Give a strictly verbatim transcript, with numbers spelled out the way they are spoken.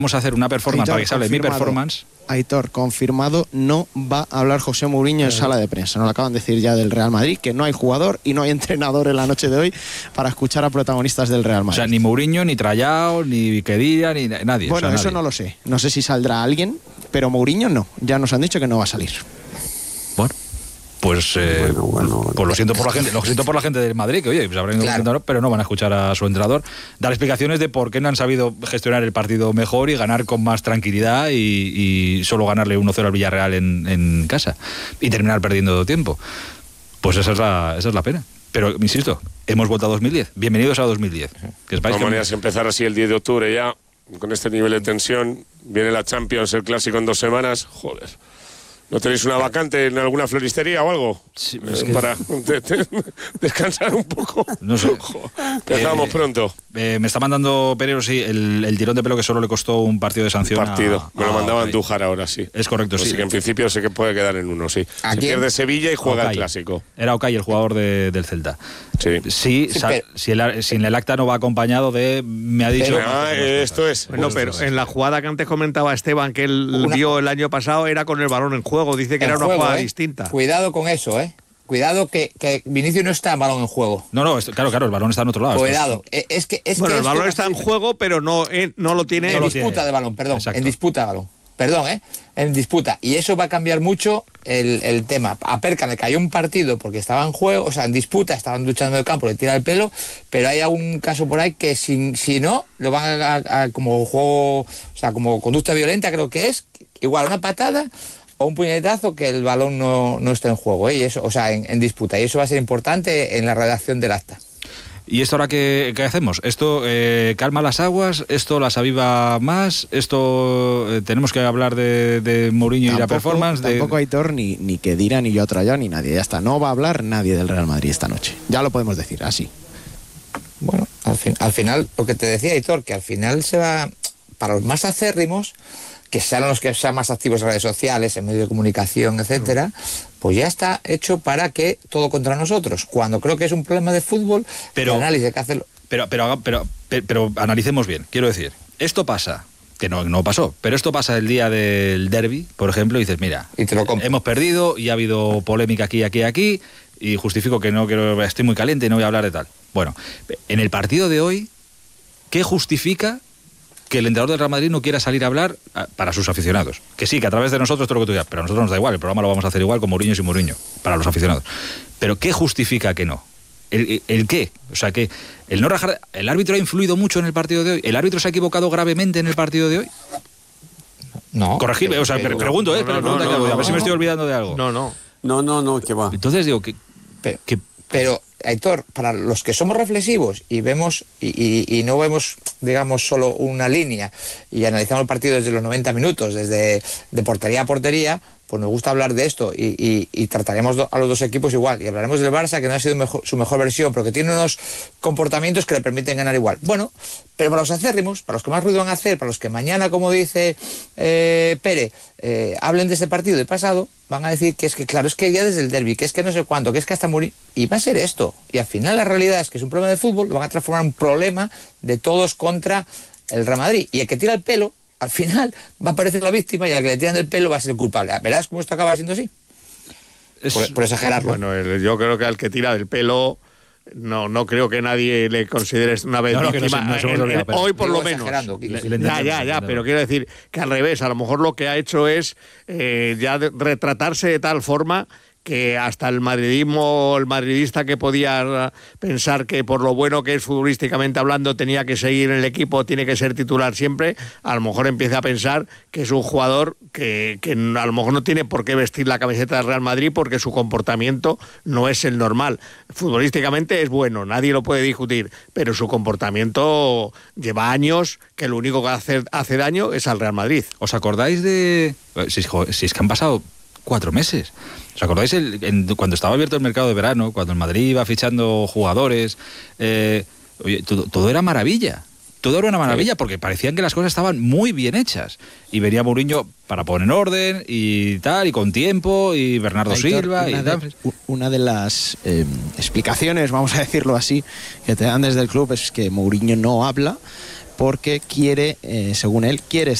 Vamos a hacer una performance Aitor, para que se hable de mi performance. Aitor, confirmado, no va a hablar José Mourinho en sala de prensa. Nos lo acaban de decir ya del Real Madrid, que no hay jugador y no hay entrenador en la noche de hoy para escuchar a protagonistas del Real Madrid. O sea, ni Mourinho, ni Trayao, ni Kedira, ni nadie. Bueno, o sea, eso nadie. no lo sé. No sé si saldrá alguien, pero Mourinho no. Ya nos han dicho que no va a salir. Bueno. Pues, eh, bueno, bueno, pues lo siento por la gente, lo siento por la gente del Madrid, que oye, pues habrán ido claro. entrenador, pero no van a escuchar a su entrenador dar explicaciones de por qué no han sabido gestionar el partido mejor y ganar con más tranquilidad y, y solo ganarle uno cero al Villarreal en, en casa y terminar perdiendo tiempo. Pues esa es la, esa es la pena. Pero, insisto, hemos vuelto a dos mil diez. Bienvenidos a dos mil diez. Que de todas maneras, que... empezar así el diez de octubre ya, con este nivel de tensión, viene la Champions, el Clásico en dos semanas, joder. ¿No tenéis una vacante en alguna floristería o algo? Sí, es eh, que... Para de, de, descansar un poco. No sé. Empezamos eh, pronto. Eh, me está mandando Pereiro, sí, el, el tirón de pelo que solo le costó un partido de sanción. Un partido. A, me lo mandaba a Andújar ahora, sí. Es correcto, Así sí. que en principio sé que puede quedar en uno, sí. Se pierde Sevilla y juega Okay. el Clásico. Era Okay, el jugador de, del Celta. Sí. Sí, sí pero... si, el, si en el acta no va acompañado de... Me ha dicho... Ah, esto es. Bueno, pues pero es. en la jugada que antes comentaba Esteban, que él Una... vio el año pasado, era con el balón en juego. Dice que el era una juego, jugada ¿eh? distinta. Cuidado con eso, ¿eh? Cuidado que, que Vinicius no está en balón en juego. No, no, esto, claro, claro, el balón está en otro lado. Cuidado. Es, es que, es bueno, que el balón está en juego, pero no, eh, no lo tiene... En no lo disputa tiene. de balón, perdón. Exacto. En disputa de balón. Perdón, ¿eh? En disputa. Y eso va a cambiar mucho el, el tema. A Perca le cayó un partido porque estaba en juego, o sea, en disputa, estaban luchando en el campo, le tira el pelo, pero hay algún caso por ahí que si, si no, lo van a, a, a como juego, o sea, como conducta violenta creo que es, igual una patada o un puñetazo que el balón no, no esté en juego, ¿eh? Y eso, o sea, en, en disputa. Y eso va a ser importante en la redacción del acta. ¿Y esto ahora qué, qué hacemos? ¿Esto eh, calma las aguas? ¿Esto las aviva más? ¿Esto eh, tenemos que hablar de, de Mourinho tampoco, y la performance? Tampoco de... Aitor, ni, ni Kedira, ni yo Trayao, ni nadie. Ya está, no va a hablar nadie del Real Madrid esta noche. Ya lo podemos decir, así. Bueno, al, fin, al final, lo que te decía Aitor, que al final se va, para los más acérrimos, que sean los que sean más activos en redes sociales, en medios de comunicación, etcétera, pues ya está hecho para que todo contra nosotros. Cuando creo que es un problema de fútbol, pero, el análisis hay que hacerlo. Pero, pero, pero, pero, pero analicemos bien. Quiero decir, esto pasa, que no, no pasó, pero esto pasa el día del derbi, por ejemplo, y dices, mira, y te lo hemos perdido y ha habido polémica aquí, aquí, aquí, y justifico que no quiero, estoy muy caliente y no voy a hablar de tal. Bueno, en el partido de hoy, ¿qué justifica que el entrenador del Real Madrid no quiera salir a hablar a, para sus aficionados? Que sí, que a través de nosotros todo lo que tú digas, pero a nosotros nos da igual, el programa lo vamos a hacer igual con Mourinho y Mourinho, para los aficionados. Pero ¿qué justifica que no? ¿El, el, el qué? O sea, que el no rajar, ¿el árbitro ha influido mucho en el partido de hoy? ¿El árbitro se ha equivocado gravemente en el partido de hoy? No. Corregirme, o sea, pero, pregunto, ¿eh? no, no, Pero no, no, no, a ver no, si me estoy olvidando de algo. No, no. No, no, no, que va. Entonces digo que... Pero, que pero Aitor, para los que somos reflexivos y vemos y, y, y no vemos, digamos, solo una línea y analizamos el partido desde los noventa minutos, desde de portería a portería, pues nos gusta hablar de esto y, y, y trataremos a los dos equipos igual. Y hablaremos del Barça, que no ha sido mejor, su mejor versión, pero que tiene unos comportamientos que le permiten ganar igual. Bueno, pero para los acérrimos, para los que más ruido van a hacer, para los que mañana, como dice eh, Pere, eh, hablen de este partido de pasado, van a decir que es que, claro, es que ya desde el derbi, que es que no sé cuánto, que es que hasta morir. Y va a ser esto. Y al final la realidad es que es un problema de fútbol, lo van a transformar en un problema de todos contra el Real Madrid. Y el que tira el pelo, al final va a aparecer la víctima y al que le tiran del pelo va a ser el culpable. ¿Verás cómo esto acaba siendo así? es, por, por exagerarlo. Bueno, el, yo creo que al que tira del pelo, no no creo que nadie le considere una vez no, no, víctima. No, no, no, en, no, en, pero, hoy por lo menos. Le, le ya, ya, ya, pero quiero decir que al revés, a lo mejor lo que ha hecho es eh, ya de, retratarse de tal forma que hasta el madridismo, el madridista que podía pensar que por lo bueno que es futbolísticamente hablando tenía que seguir en el equipo, tiene que ser titular siempre, a lo mejor empieza a pensar que es un jugador que, que a lo mejor no tiene por qué vestir la camiseta del Real Madrid porque su comportamiento no es el normal. Futbolísticamente es bueno, nadie lo puede discutir, pero su comportamiento lleva años que lo único que hace, hace daño es al Real Madrid. ¿Os acordáis de...? Si, si es que han pasado cuatro meses. ¿Os acordáis el, en, cuando estaba abierto el mercado de verano, cuando el Madrid iba fichando jugadores? Eh, oye, todo, todo era maravilla. Todo era una maravilla, porque parecían que las cosas estaban muy bien hechas. Y venía Mourinho para poner en orden y tal, y con tiempo, y Bernardo Aitor, Silva y tal. De, una de las eh, explicaciones, vamos a decirlo así, que te dan desde el club es que Mourinho no habla porque quiere, eh, según él, quiere